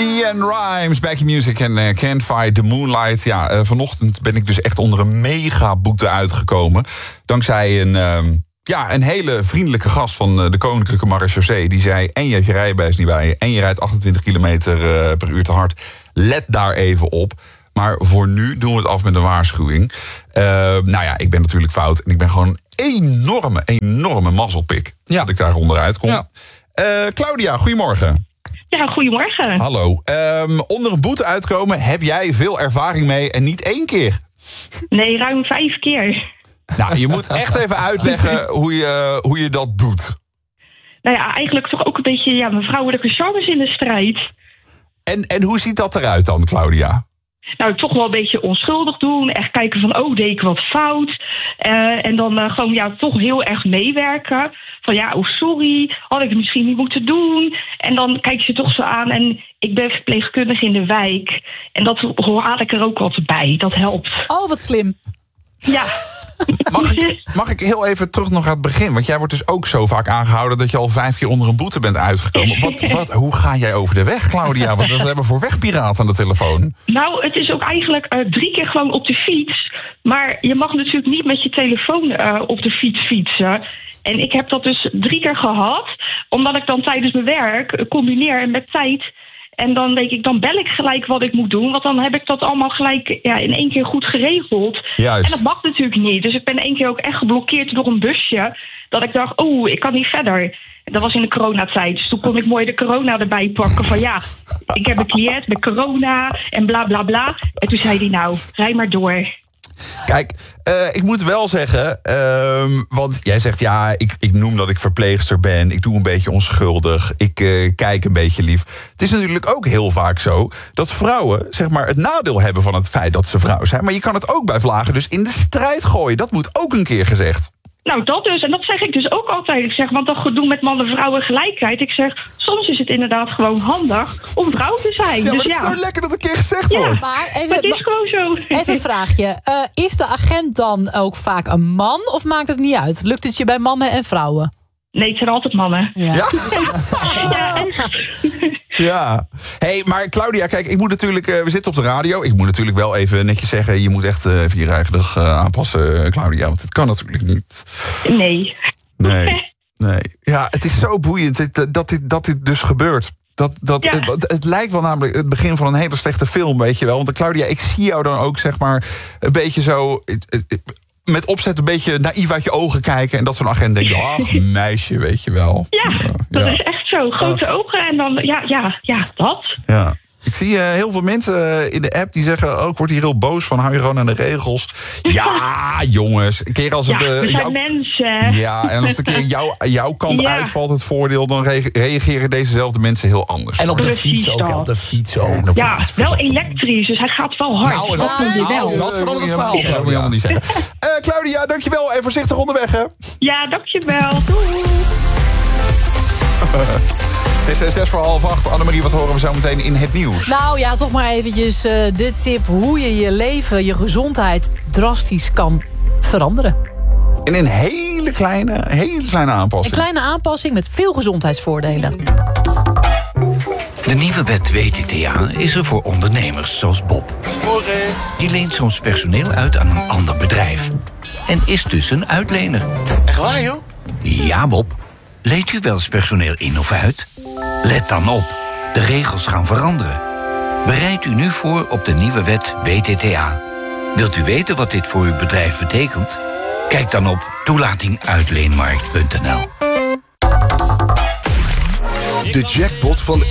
LeAnn Rimes, Back in Music en Can't Fight the Moonlight. Ja, vanochtend ben ik dus echt onder een mega boete uitgekomen. Dankzij een hele vriendelijke gast van de Koninklijke Marechaussee. Die zei, en je hebt je rijbewijs niet bij je, en je rijdt 28 kilometer per uur te hard. Let daar even op. Maar voor nu doen we het af met een waarschuwing. Ik ben natuurlijk fout. En ik ben gewoon een enorme mazzelpik. Dat ik daar onderuit kom. Ja. Claudia, goedemorgen. Ja, goedemorgen. Hallo. Onder een boete uitkomen, heb jij veel ervaring mee en niet 1 keer? Nee, ruim 5 keer. Nou, je moet echt even uitleggen hoe je dat doet. Nou ja, eigenlijk toch ook een beetje mijn vrouwelijke charmes in de strijd. En hoe ziet dat eruit dan, Claudia? Nou, toch wel een beetje onschuldig doen. Echt kijken van, deed ik wat fout? En dan gewoon toch heel erg meewerken. Van sorry, had ik het misschien niet moeten doen. En dan kijk je toch zo aan. En ik ben verpleegkundige in de wijk. En dat haal ik er ook altijd bij. Dat helpt. Oh, wat slim. Ja. Mag ik heel even terug nog aan het begin? Want jij wordt dus ook zo vaak aangehouden dat je al 5 keer onder een boete bent uitgekomen. Hoe ga jij over de weg, Claudia? Want dat hebben we voor wegpiraat aan de telefoon. Nou, het is ook eigenlijk 3 keer gewoon op de fiets. Maar je mag natuurlijk niet met je telefoon op de fiets fietsen. En ik heb dat dus 3 keer gehad. Omdat ik dan tijdens mijn werk combineer met tijd. En dan denk ik, dan bel ik gelijk wat ik moet doen. Want dan heb ik dat allemaal gelijk in 1 keer goed geregeld. Juist. En dat mag natuurlijk niet. Dus ik ben 1 keer ook echt geblokkeerd door een busje. Dat ik dacht, ik kan niet verder. Dat was in de coronatijd. Dus toen kon ik mooi de corona erbij pakken. Van ik heb een cliënt met corona en bla bla bla. En toen zei hij, rij maar door. Kijk, ik moet wel zeggen, want jij zegt ik noem dat ik verpleegster ben. Ik doe een beetje onschuldig. Ik kijk een beetje lief. Het is natuurlijk ook heel vaak zo dat vrouwen zeg maar het nadeel hebben van het feit dat ze vrouw zijn. Maar je kan het ook bij vlagen dus in de strijd gooien. Dat moet ook een keer gezegd. Nou, dat dus. En dat zeg ik dus ook altijd. Ik zeg, want dat gedoe met mannen-vrouwen gelijkheid. Ik zeg, soms is het inderdaad gewoon handig om vrouw te zijn. Ja, dus maar het is zo lekker dat een keer gezegd wordt. Maar het is gewoon zo. Even een vraagje. Is de agent dan ook vaak een man of maakt het niet uit? Lukt het je bij mannen en vrouwen? Nee, het zijn altijd mannen. Ja? Ja, echt. Ja. Hey, maar Claudia, kijk, ik moet natuurlijk, we zitten op de radio. Ik moet natuurlijk wel even netjes zeggen, je moet echt even je rijgedrag aanpassen, Claudia. Want het kan natuurlijk niet. Nee. Ja, het is zo boeiend dat dit dus gebeurt. Het lijkt wel namelijk het begin van een hele slechte film, weet je wel. Want Claudia, ik zie jou dan ook, zeg maar, een beetje zo met opzet een beetje naïef uit je ogen kijken. En dat zo'n agent denkt, ach, meisje, weet je wel. Ja, dat is echt zo. Grote ogen en dan, dat. Ja. Ik zie heel veel mensen in de app die zeggen, ik word hier heel boos van, hou je gewoon aan de regels. Ja, jongens. Een keer als het, we zijn mensen. Ja, en als het een keer jouw kant uitvalt, het voordeel, dan reageren dezezelfde mensen heel anders. En op de fiets ook. Op de fiets ook. Ja, wel elektrisch, dus hij gaat wel hard. Nou, dat verandert het verhaal. Dat moet je helemaal niet zeggen. Claudia, dankjewel en voorzichtig onderweg, hè. Ja, dankjewel. Doei. Het is 7:06. Annemarie, wat horen we zo meteen in het nieuws? Nou ja, toch maar eventjes de tip hoe je je leven, je gezondheid drastisch kan veranderen. In een hele kleine aanpassing. Een kleine aanpassing met veel gezondheidsvoordelen. De nieuwe wet WTTA is er voor ondernemers zoals Bob. Die leent soms personeel uit aan een ander bedrijf. En is dus een uitlener. Echt waar, joh? Ja, Bob. Leent u wel eens personeel in of uit? Let dan op. De regels gaan veranderen. Bereid u nu voor op de nieuwe wet WTTA. Wilt u weten wat dit voor uw bedrijf betekent? Kijk dan op toelatinguitleenmarkt.nl. De jackpot van